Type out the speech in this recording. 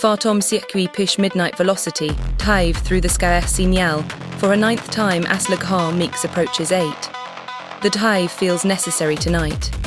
Fartom circuit push midnight velocity, Taive through the sky signal, for a ninth time Aslakha Mix approaches 8. The Taive feels necessary tonight.